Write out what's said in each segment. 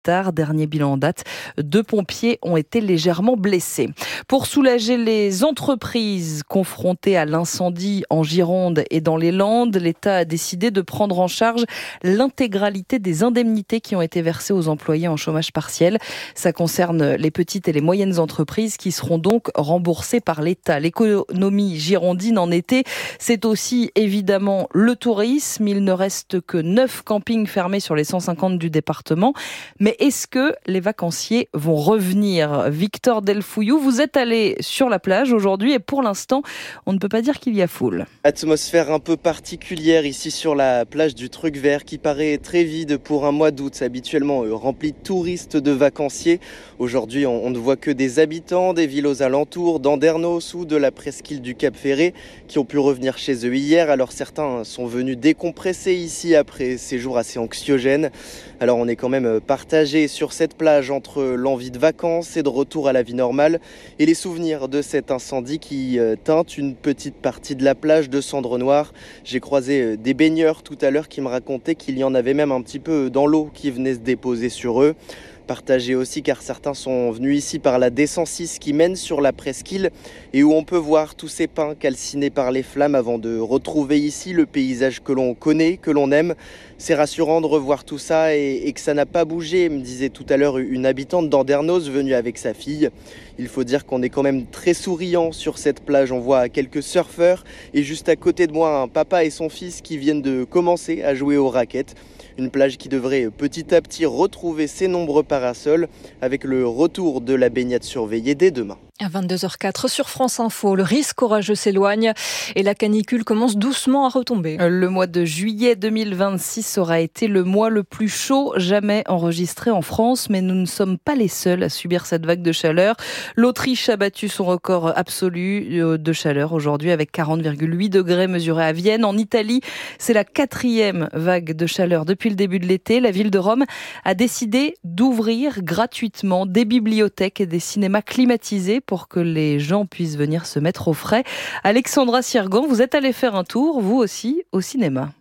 hectares. Dernier bilan en date, 2 pompiers ont été légèrement blessés. Pour soulager les entreprises confrontées à l'incendie en Gironde et dans les Landes, l'État a décidé de prendre en charge l'intégralité des indemnités qui ont été versées aux employés en chômage partiel. Ça concerne les petites et les moyennes entreprises qui seront donc remboursées par l'État. L'économie girondine en été, c'est aussi évidemment le tourisme. Il ne reste que 9 campings fermés sur les 150 du département. Mais est-ce que les vacanciers vont revenir ? Victor Delfouillou, vous êtes allé sur la plage aujourd'hui et pour l'instant, on ne peut pas dire qu'il y a foule. Atmosphère un peu particulière ici sur la plage du Truc Vert qui paraît très vide pour un mois d'août, habituellement rempli de touristes, de vacanciers. Aujourd'hui, on ne voit que des habitants des villes aux alentours, d'Andernos ou de la presqu'île du Cap Ferret qui ont pu revenir chez eux hier. Alors certains sont venus décompresser ici après ces jours assez anxiogènes. Alors on est quand même partagé sur cette plage entre l'envie de vacances et de retour à la vie normale et les souvenirs de cet incendie qui teinte une petite partie de la plage de cendres noires. J'ai croisé des baigneurs tout à l'heure qui me racontaient qu'il y en avait même un petit peu dans l'eau qui venait se déposer sur eux. Partagé aussi car certains sont venus ici par la D106 qui mène sur la presqu'île et où on peut voir tous ces pins calcinés par les flammes avant de retrouver ici le paysage que l'on connaît, que l'on aime. C'est rassurant de revoir tout ça et que ça n'a pas bougé, me disait tout à l'heure une habitante d'Andernos venue avec sa fille. Il faut dire qu'on est quand même très souriant sur cette plage. On voit quelques surfeurs et juste à côté de moi un papa et son fils qui viennent de commencer à jouer aux raquettes. Une plage qui devrait petit à petit retrouver ses nombreux parasols avec le retour de la baignade surveillée dès demain. À 22h04 sur France Info, le risque orageux s'éloigne et la canicule commence doucement à retomber. Le mois de juillet 2026 aura été le mois le plus chaud jamais enregistré en France, mais nous ne sommes pas les seuls à subir cette vague de chaleur. L'Autriche a battu son record absolu de chaleur aujourd'hui avec 40,8 degrés mesurés à Vienne. En Italie, c'est la 4e vague de chaleur depuis le début de l'été. La ville de Rome a décidé d'ouvrir gratuitement des bibliothèques et des cinémas climatisés pour que les gens puissent venir se mettre au frais. Alexandra Sirgan, vous êtes allée faire un tour, vous aussi, au cinéma.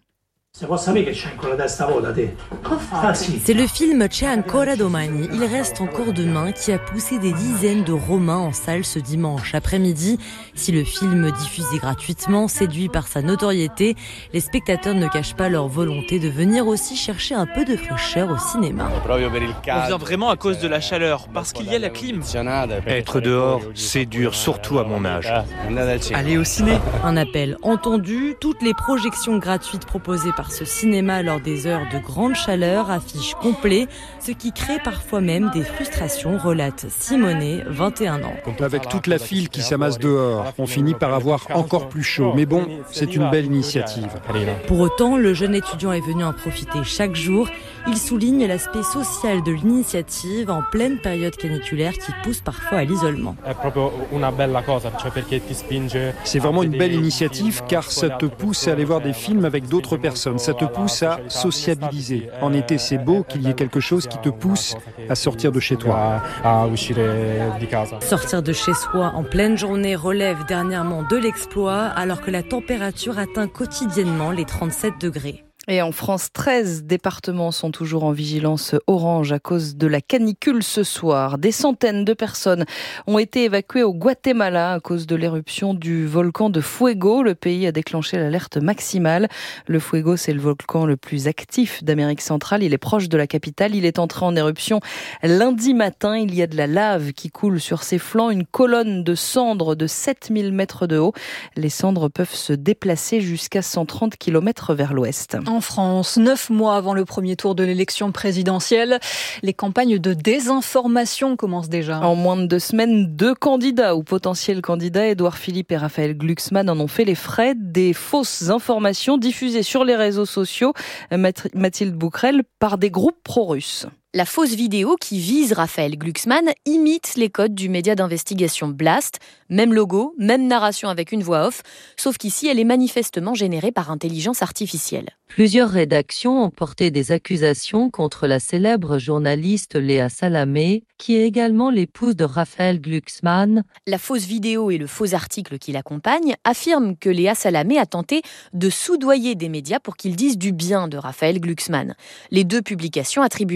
C'est le film C'è ancora domani, il reste encore demain, qui a poussé des dizaines de Romains en salle ce dimanche après-midi. Si le film diffusé gratuitement séduit par sa notoriété, les spectateurs ne cachent pas leur volonté de venir aussi chercher un peu de fraîcheur au cinéma. On vient vraiment à cause de la chaleur, parce qu'il y a la clim. Être dehors, c'est dur, surtout à mon âge. Aller au ciné. Un appel entendu, toutes les projections gratuites proposées par ce cinéma lors des heures de grande chaleur affichent complet, ce qui crée parfois même des frustrations, relate Simonet, 21 ans. Avec toute la file qui s'amasse dehors, on finit par avoir encore plus chaud. Mais bon, c'est une belle initiative. Pour autant, le jeune étudiant est venu en profiter chaque jour. Il souligne l'aspect social de l'initiative en pleine période caniculaire qui pousse parfois à l'isolement. C'est vraiment une belle initiative car ça te pousse à aller voir des films avec d'autres personnes. Ça te pousse à sociabiliser. En été, c'est beau qu'il y ait quelque chose qui te pousse à sortir de chez toi. Sortir de chez soi en pleine journée relève dernièrement de l'exploit alors que la température atteint quotidiennement les 37 degrés. Et en France, 13 départements sont toujours en vigilance orange à cause de la canicule ce soir. Des centaines de personnes ont été évacuées au Guatemala à cause de l'éruption du volcan de Fuego. Le pays a déclenché l'alerte maximale. Le Fuego, c'est le volcan le plus actif d'Amérique centrale. Il est proche de la capitale. Il est entré en éruption lundi matin. Il y a de la lave qui coule sur ses flancs. Une colonne de cendres de 7000 mètres de haut. Les cendres peuvent se déplacer jusqu'à 130 km vers l'ouest. En France, 9 mois avant le premier tour de l'élection présidentielle, les campagnes de désinformation commencent déjà. En moins de 2 semaines, 2 candidats ou potentiels candidats, Édouard Philippe et Raphaël Glucksmann, en ont fait les frais. Des fausses informations diffusées sur les réseaux sociaux, Mathilde Bouquerel, par des groupes pro-russes. La fausse vidéo qui vise Raphaël Glucksmann imite les codes du média d'investigation Blast. Même logo, même narration avec une voix off, sauf qu'ici elle est manifestement générée par intelligence artificielle. Plusieurs rédactions ont porté des accusations contre la célèbre journaliste Léa Salamé, qui est également l'épouse de Raphaël Glucksmann. La fausse vidéo et le faux article qui l'accompagne affirment que Léa Salamé a tenté de soudoyer des médias pour qu'ils disent du bien de Raphaël Glucksmann. Les 2 publications attribuent même des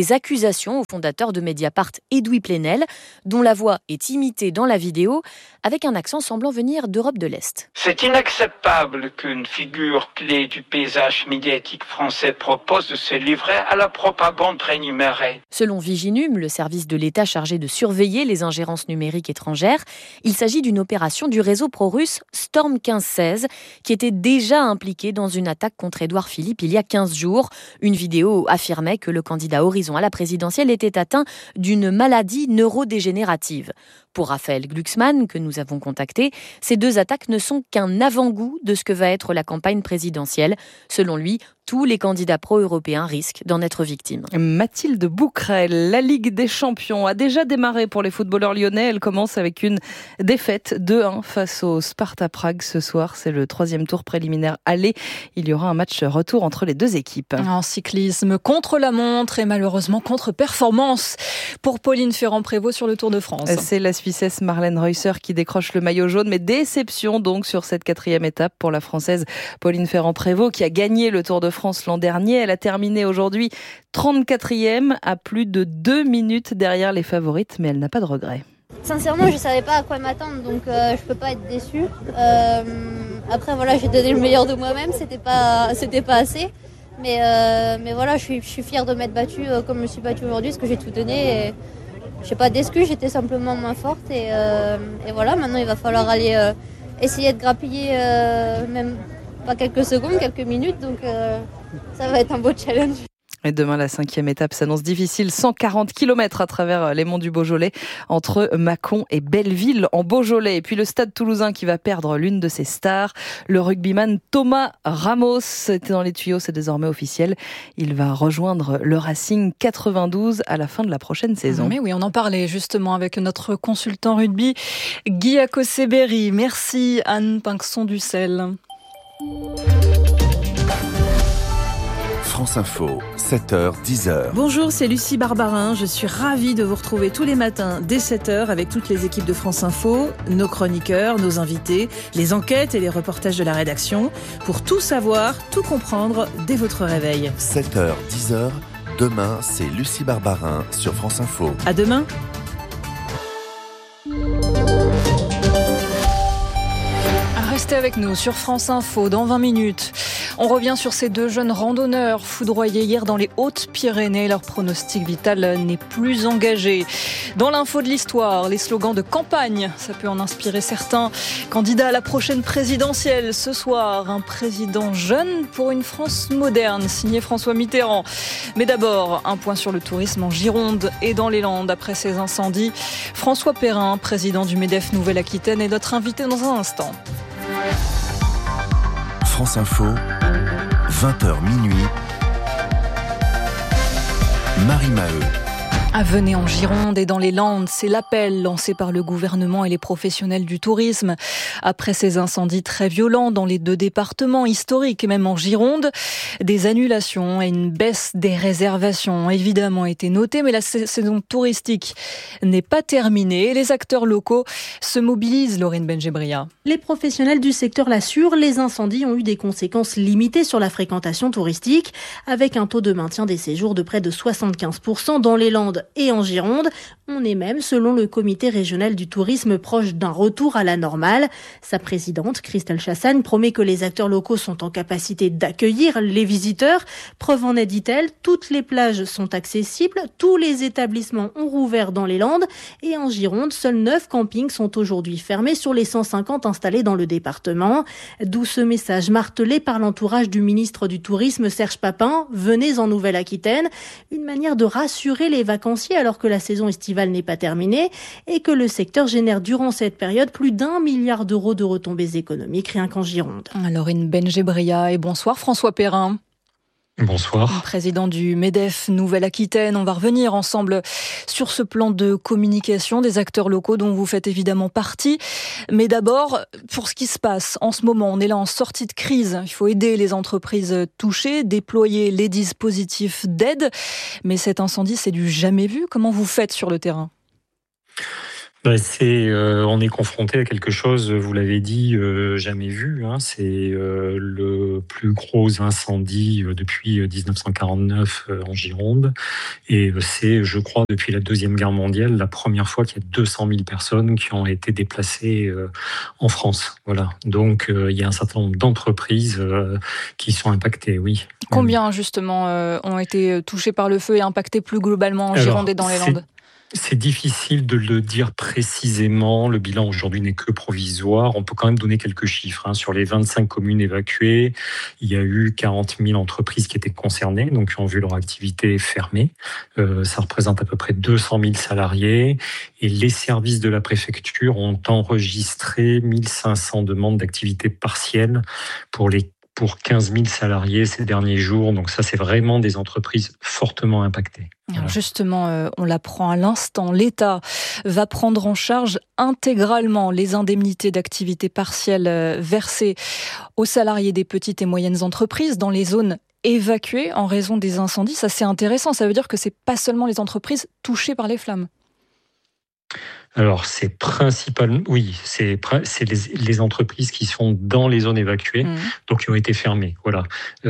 des accusations au fondateur de Mediapart, Edoui Plenel, dont la voix est imitée dans la vidéo avec un accent semblant venir d'Europe de l'Est. C'est inacceptable qu'une figure clé du paysage médiatique français propose de se livrer à la propagande rémunérée. Selon Viginum, le service de l'État chargé de surveiller les ingérences numériques étrangères, il s'agit d'une opération du réseau pro-russe Storm 1516 qui était déjà impliqué dans une attaque contre Édouard Philippe il y a 15 jours. Une vidéo affirmait que le candidat Horizon à la présidentielle était atteint d'une maladie neurodégénérative. Pour Raphaël Glucksmann, que nous avons contacté, ces 2 attaques ne sont qu'un avant-goût de ce que va être la campagne présidentielle. Selon lui, tous les candidats pro-européens risquent d'en être victimes. Mathilde Bouquerel, la Ligue des Champions a déjà démarré pour les footballeurs lyonnais. Elle commence avec une défaite 2-1 face au Sparta Prague ce soir. C'est le 3e tour préliminaire aller. Il y aura un match retour entre les 2 équipes. En cyclisme, contre la montre et malheureusement contre performance pour Pauline Ferrand-Prévot sur le Tour de France. C'est la Suissesse Marlène Reusser qui décroche le maillot jaune, mais déception donc sur cette 4e étape pour la Française Pauline Ferrand-Prévot qui a gagné le Tour de France l'an dernier. Elle a terminé aujourd'hui 34e à plus de 2 minutes derrière les favorites, mais elle n'a pas de regrets. Sincèrement, je savais pas à quoi m'attendre, donc je peux pas être déçue. Après voilà, j'ai donné le meilleur de moi-même, c'était pas assez, mais voilà, je suis fière de m'être battue comme je me suis battue aujourd'hui, parce que j'ai tout donné. Et j'ai pas d'excuses, j'étais simplement moins forte et voilà. Maintenant, il va falloir aller essayer de grappiller même pas quelques secondes, quelques minutes, donc ça va être un beau challenge. Et demain, la 5e étape s'annonce difficile. 140 km à travers les monts du Beaujolais, entre Mâcon et Belleville en Beaujolais. Et puis le Stade Toulousain qui va perdre l'une de ses stars, le rugbyman Thomas Ramos. C'était dans les tuyaux, c'est désormais officiel. Il va rejoindre le Racing 92 à la fin de la prochaine saison. Mais oui, on en parlait justement avec notre consultant rugby, Guy Akoseberi. Merci Anne Pinxon-Ducel. France Info, 7h, 10h. Bonjour, c'est Lucie Barbarin. Je suis ravie de vous retrouver tous les matins dès 7h avec toutes les équipes de France Info, nos chroniqueurs, nos invités, les enquêtes et les reportages de la rédaction pour tout savoir, tout comprendre dès votre réveil. 7h, 10h. Demain, c'est Lucie Barbarin sur France Info. À demain. Restez avec nous sur France Info dans 20 minutes. On revient sur ces 2 jeunes randonneurs foudroyés hier dans les Hautes-Pyrénées. Leur pronostic vital n'est plus engagé. Dans l'info de l'histoire, les slogans de campagne, ça peut en inspirer certains. Candidat à la prochaine présidentielle ce soir, un président jeune pour une France moderne, signé François Mitterrand. Mais d'abord, un point sur le tourisme en Gironde et dans les Landes après ces incendies. François Perrin, président du MEDEF Nouvelle-Aquitaine, est notre invité dans un instant. France Info, 20h minuit. Marie Maheu. Venez en Gironde et dans les Landes, c'est l'appel lancé par le gouvernement et les professionnels du tourisme. Après ces incendies très violents dans les 2 départements historiques et même en Gironde, des annulations et une baisse des réservations ont évidemment été notées, mais la saison touristique n'est pas terminée et les acteurs locaux se mobilisent, Laurine Benjebria. Les professionnels du secteur l'assurent, les incendies ont eu des conséquences limitées sur la fréquentation touristique, avec un taux de maintien des séjours de près de 75% dans les Landes et en Gironde. On est même, selon le comité régional du tourisme, proche d'un retour à la normale. Sa présidente, Christelle Chassagne, promet que les acteurs locaux sont en capacité d'accueillir les visiteurs. Preuve en est, dit-elle, toutes les plages sont accessibles, tous les établissements ont rouvert dans les Landes et en Gironde, seuls 9 campings sont aujourd'hui fermés sur les 150 installés dans le département. D'où ce message martelé par l'entourage du ministre du Tourisme, Serge Papin, venez en Nouvelle-Aquitaine. Une manière de rassurer les vacanciers alors que la saison estivale n'est pas terminée et que le secteur génère durant cette période plus d'1 milliard d'euros de retombées économiques rien qu'en Gironde. Laurine Benjebria et bonsoir François Perrin. Bonsoir. Président du MEDEF Nouvelle-Aquitaine, on va revenir ensemble sur ce plan de communication des acteurs locaux dont vous faites évidemment partie. Mais d'abord, pour ce qui se passe en ce moment, on est là en sortie de crise. Il faut aider les entreprises touchées, déployer les dispositifs d'aide. Mais cet incendie, c'est du jamais vu. Comment vous faites sur le terrain ? On est confronté à quelque chose, vous l'avez dit, jamais vu. C'est le plus gros incendie depuis 1949 en Gironde. Et c'est, je crois, depuis la Deuxième Guerre mondiale, la première fois qu'il y a 200 000 personnes qui ont été déplacées en France. Voilà. Donc, il y a un certain nombre d'entreprises qui sont impactées, oui. Combien, justement, ont été touchés par le feu et impactés plus globalement en Gironde et dans les Landes ? C'est difficile de le dire précisément. Le bilan aujourd'hui n'est que provisoire. On peut quand même donner quelques chiffres. Sur les 25 communes évacuées, il y a eu 40 000 entreprises qui étaient concernées, donc qui ont vu leur activité fermée. Ça représente à peu près 200 000 salariés. Et les services de la préfecture ont enregistré 1500 demandes d'activité partielle pour 15 000 salariés ces derniers jours. Donc ça, c'est vraiment des entreprises fortement impactées. Alors justement, on l'apprend à l'instant, l'État va prendre en charge intégralement les indemnités d'activité partielle versées aux salariés des petites et moyennes entreprises dans les zones évacuées en raison des incendies. Ça, c'est intéressant. Ça veut dire que c'est pas seulement les entreprises touchées par les flammes. Alors, c'est principalement, c'est les entreprises qui sont dans les zones évacuées, donc qui ont été fermées. Voilà.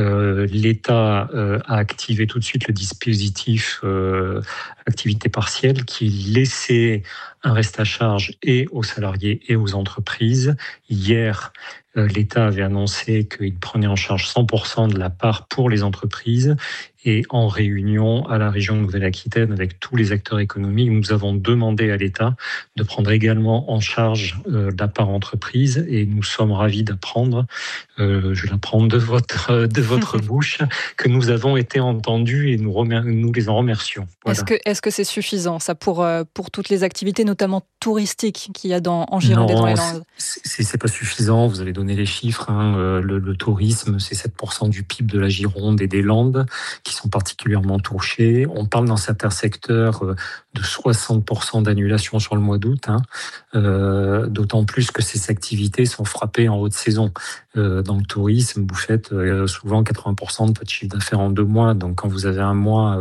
L'État a activé tout de suite le dispositif activité partielle qui laissait un reste à charge et aux salariés et aux entreprises. Hier, l'État avait annoncé qu'il prenait en charge 100% de la part pour les entreprises. Et en réunion à la région de Nouvelle-Aquitaine avec tous les acteurs économiques, nous avons demandé à l'État de prendre également en charge la part entreprise. Et nous sommes ravis d'apprendre, je l'apprends de votre bouche, que nous avons été entendus et nous les en remercions. Voilà. Est-ce que c'est suffisant, ça, pour toutes les activités, notamment touristiques qu'il y a en Gironde et dans les Landes ? C'est pas suffisant. Vous avez donné les chiffres. Le tourisme, c'est 7% du PIB de la Gironde et des Landes qui sont particulièrement touchés. On parle dans certains secteurs de 60% d'annulation sur le mois d'août, d'autant plus que ces activités sont frappées en haute saison. Dans le tourisme, vous faites souvent 80% de votre chiffre d'affaires en 2 mois. Donc quand vous avez un mois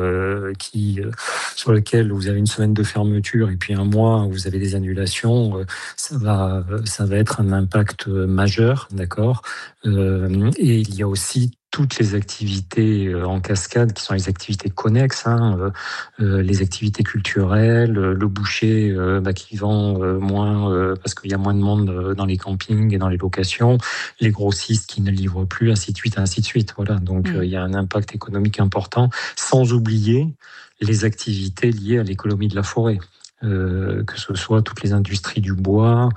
sur lequel vous avez une semaine de fermeture et puis un mois où vous avez des annulations, ça va être un impact majeur, d'accord. Et il y a aussi toutes les activités en cascade qui sont les activités connexes, les activités culturelles, le boucher qui vend moins parce qu'il y a moins de monde dans les campings et dans les locations, les grossistes qui ne livrent plus, ainsi de suite. Voilà. Donc il y a un impact économique important, sans oublier les activités liées à l'économie de la forêt. Que ce soit toutes les industries du bois,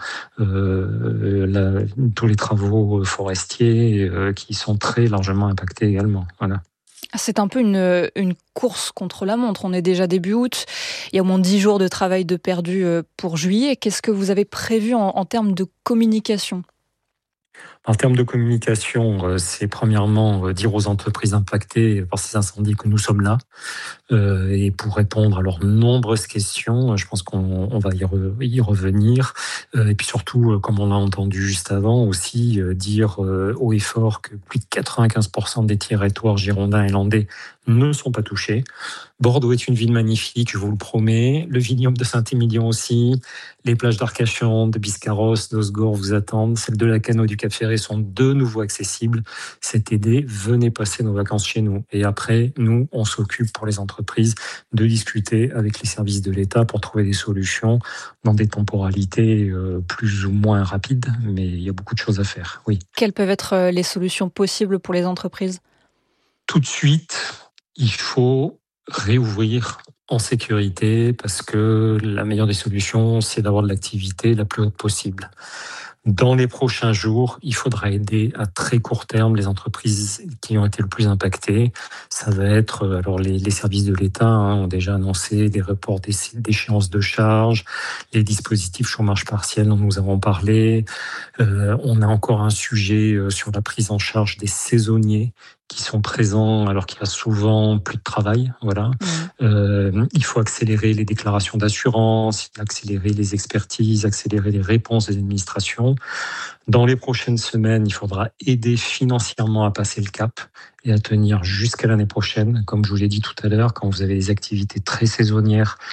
tous les travaux forestiers qui sont très largement impactés également. Voilà. C'est un peu une course contre la montre. On est déjà début août. Il y a au moins 10 jours de travail de perdu pour juillet. Qu'est-ce que vous avez prévu en termes de communication ? En termes de communication, c'est premièrement dire aux entreprises impactées par ces incendies que nous sommes là. Et pour répondre à leurs nombreuses questions, je pense qu'on va y revenir. Et puis surtout, comme on l'a entendu juste avant, aussi dire haut et fort que plus de 95% des territoires girondins et landais ne sont pas touchés. Bordeaux est une ville magnifique, je vous le promets. Le vignoble de Saint-Émilion aussi. Les plages d'Arcachon, de Biscarrosse, d'Osgore vous attendent. Celles de la Cano et du Cap-Ferré sont de nouveau accessibles. C'est aidé. Venez passer nos vacances chez nous. Et après, nous, on s'occupe pour les entreprises de discuter avec les services de l'État pour trouver des solutions dans des temporalités plus ou moins rapides. Mais il y a beaucoup de choses à faire, oui. Quelles peuvent être les solutions possibles pour les entreprises ? Tout de suite, il faut réouvrir en sécurité parce que la meilleure des solutions, c'est d'avoir de l'activité la plus haute possible. Dans les prochains jours, il faudra aider à très court terme les entreprises qui ont été le plus impactées. Ça va être, alors les services de l'État ont déjà annoncé des reports d'échéances de charges, les dispositifs chômage partiel dont nous avons parlé. On a encore un sujet sur la prise en charge des saisonniers qui sont présents alors qu'il y a souvent plus de travail. Voilà. Il faut accélérer les déclarations d'assurance, accélérer les expertises, accélérer les réponses des administrations. Dans les prochaines semaines, il faudra aider financièrement à passer le cap et à tenir jusqu'à l'année prochaine. Comme je vous l'ai dit tout à l'heure, quand vous avez des activités très saisonnières,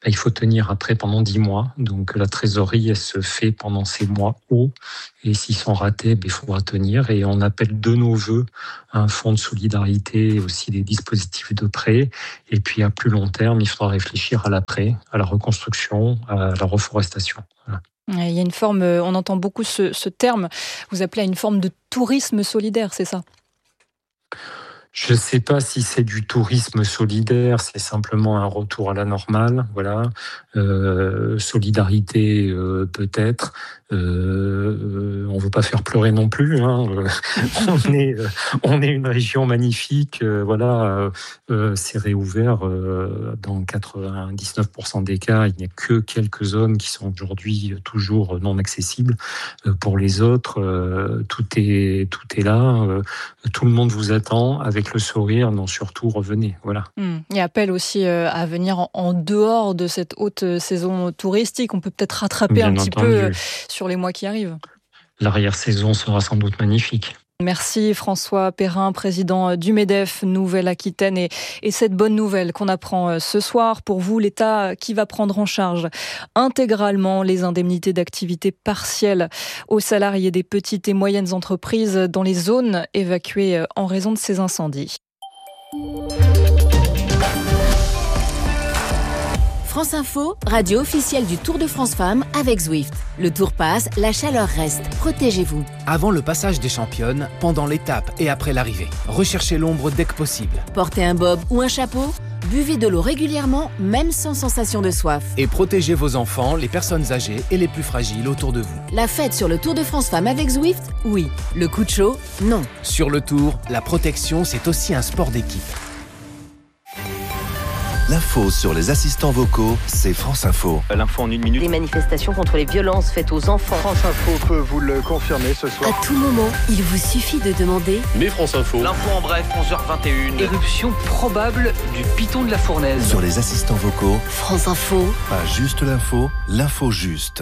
il faut tenir après pendant 10 mois. Donc la trésorerie, elle se fait pendant ces mois hauts. Et s'ils sont ratés, il faudra tenir. Et on appelle de nos voeux un fonds de solidarité, aussi des dispositifs de prêt. Et puis à plus long terme, il faudra réfléchir à l'après, à la reconstruction, à la reforestation. Voilà. Il y a une forme, on entend beaucoup ce terme, vous appelez à une forme de tourisme solidaire, c'est ça ? Je ne sais pas si c'est du tourisme solidaire, c'est simplement un retour à la normale, voilà. Solidarité peut-être. On veut pas faire pleurer non plus. Hein. On est une région magnifique, voilà. C'est réouvert dans 99% des cas. Il n'y a que quelques zones qui sont aujourd'hui toujours non accessibles. Pour les autres, tout est là. Tout le monde vous attend avec le sourire. Non, surtout revenez. Voilà. Et appel aussi à venir en dehors de cette haute saison touristique. On peut peut-être rattraper bien un petit peu sur les mois qui arrivent. L'arrière-saison sera sans doute magnifique. Merci François Perrin, président du MEDEF Nouvelle-Aquitaine. Et cette bonne nouvelle qu'on apprend ce soir, pour vous, l'État qui va prendre en charge intégralement les indemnités d'activité partielle aux salariés des petites et moyennes entreprises dans les zones évacuées en raison de ces incendies. France Info, radio officielle du Tour de France Femmes avec Zwift. Le Tour passe, la chaleur reste. Protégez-vous. Avant le passage des championnes, pendant l'étape et après l'arrivée, recherchez l'ombre dès que possible. Portez un bob ou un chapeau. Buvez de l'eau régulièrement, même sans sensation de soif. Et protégez vos enfants, les personnes âgées et les plus fragiles autour de vous. La fête sur le Tour de France Femmes avec Zwift, oui. Le coup de chaud, non. Sur le Tour, la protection, c'est aussi un sport d'équipe. L'info sur les assistants vocaux, c'est France Info. L'info en 1 minute. Des manifestations contre les violences faites aux enfants. France Info peut vous le confirmer ce soir. À tout moment, il vous suffit de demander. Mais France Info. L'info en bref, 11h21. Éruption probable du piton de la Fournaise. Sur les assistants vocaux, France Info. Pas juste l'info, l'info juste.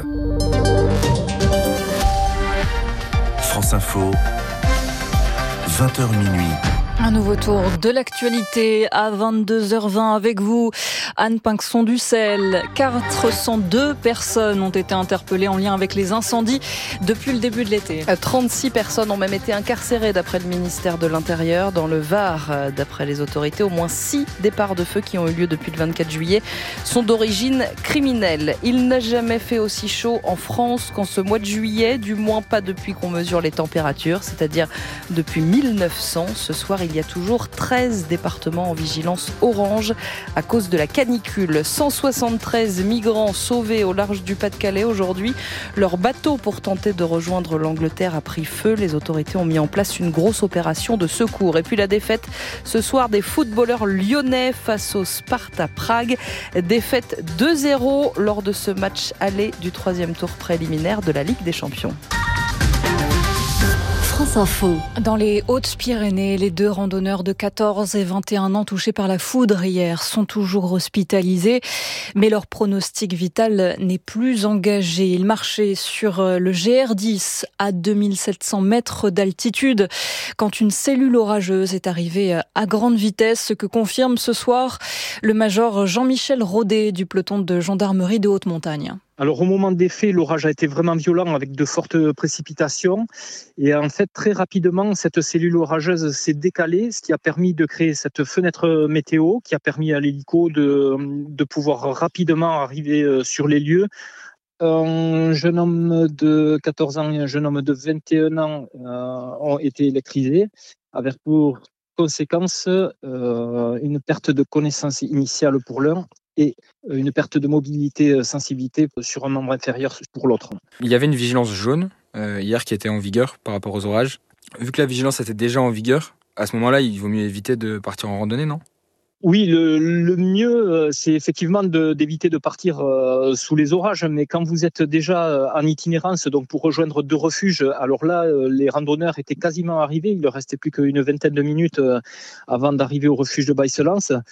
France Info, 20h minuit. Un nouveau tour de l'actualité à 22h20 avec vous, Anne Pinxon-Dussel. 402 personnes ont été interpellées en lien avec les incendies depuis le début de l'été. 36 personnes ont même été incarcérées d'après le ministère de l'Intérieur. Dans le Var, d'après les autorités, au moins 6 départs de feu qui ont eu lieu depuis le 24 juillet sont d'origine criminelle. Il n'a jamais fait aussi chaud en France qu'en ce mois de juillet, du moins pas depuis qu'on mesure les températures, c'est-à-dire depuis 1900. Ce soir, il y a toujours 13 départements en vigilance orange à cause de la canicule. 173 migrants sauvés au large du Pas-de-Calais aujourd'hui. Leur bateau pour tenter de rejoindre l'Angleterre a pris feu. Les autorités ont mis en place une grosse opération de secours. Et puis la défaite ce soir des footballeurs lyonnais face au Sparta Prague. Défaite 2-0 lors de ce match aller du 3e tour préliminaire de la Ligue des Champions. France Info. Dans les Hautes-Pyrénées, les 2 randonneurs de 14 et 21 ans touchés par la foudre hier sont toujours hospitalisés, mais leur pronostic vital n'est plus engagé. Ils marchaient sur le GR10 à 2700 mètres d'altitude quand une cellule orageuse est arrivée à grande vitesse, ce que confirme ce soir le major Jean-Michel Rodet du peloton de gendarmerie de Haute-Montagne. Alors au moment des faits, l'orage a été vraiment violent avec de fortes précipitations et en fait très rapidement cette cellule orageuse s'est décalée, ce qui a permis de créer cette fenêtre météo qui a permis à l'hélico de pouvoir rapidement arriver sur les lieux. Un jeune homme de 14 ans et un jeune homme de 21 ans ont été électrisés avec pour conséquence une perte de connaissance initiale pour l'un et une perte de mobilité, sensibilité sur un membre inférieur pour l'autre. Il y avait une vigilance jaune hier qui était en vigueur par rapport aux orages. Vu que la vigilance était déjà en vigueur, à ce moment-là, il vaut mieux éviter de partir en randonnée, non ? Oui, le mieux, c'est effectivement d'éviter de partir sous les orages. Mais quand vous êtes déjà en itinérance, donc pour rejoindre 2 refuges, alors là, les randonneurs étaient quasiment arrivés. Il ne leur restait plus qu'une vingtaine de minutes avant d'arriver au refuge de Baïselance.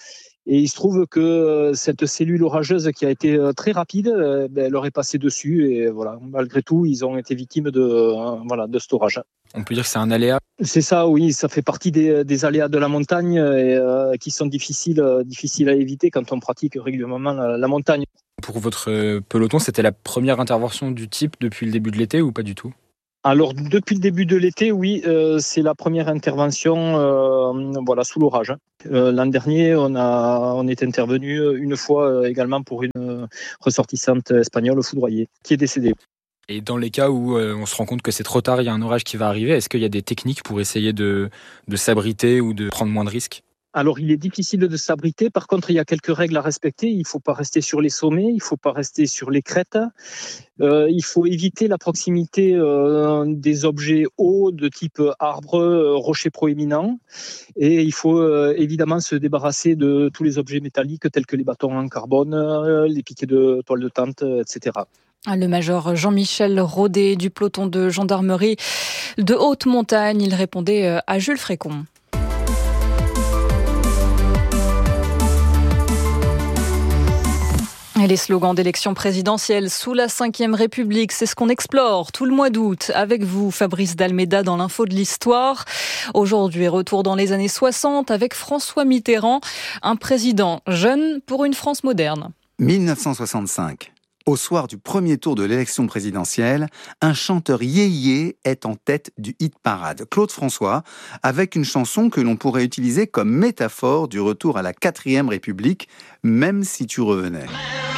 Et il se trouve que cette cellule orageuse qui a été très rapide, elle leur est passée dessus. Et voilà, malgré tout, ils ont été victimes de cet orage. On peut dire que c'est un aléa. C'est ça, oui, ça fait partie des aléas de la montagne qui sont difficiles à éviter quand on pratique régulièrement la montagne. Pour votre peloton, c'était la première intervention du type depuis le début de l'été ou pas du tout ? Alors, depuis le début de l'été, oui, c'est la première intervention sous l'orage. L'an dernier, on est intervenu une fois également pour une ressortissante espagnole foudroyée qui est décédée. Et dans les cas où on se rend compte que c'est trop tard, il y a un orage qui va arriver, est-ce qu'il y a des techniques pour essayer de s'abriter ou de prendre moins de risques ? Alors, il est difficile de s'abriter. Par contre, il y a quelques règles à respecter. Il ne faut pas rester sur les sommets, il ne faut pas rester sur les crêtes. Il faut éviter la proximité des objets hauts de type arbres, rochers proéminents. Et il faut évidemment se débarrasser de tous les objets métalliques tels que les bâtons en carbone, les piquets de toile de tente, etc. Le major Jean-Michel Rodet du peloton de gendarmerie de haute montagne. Il répondait à Jules Frécon. Et les slogans d'élection présidentielle sous la Ve République, c'est ce qu'on explore tout le mois d'août avec vous, Fabrice Dalméda, dans l'info de l'histoire. Aujourd'hui, retour dans les années 60 avec François Mitterrand, un président jeune pour une France moderne. 1965. Au soir du premier tour de l'élection présidentielle, un chanteur yéyé est en tête du hit-parade, Claude François, avec une chanson que l'on pourrait utiliser comme métaphore du retour à la 4e République, même si tu revenais.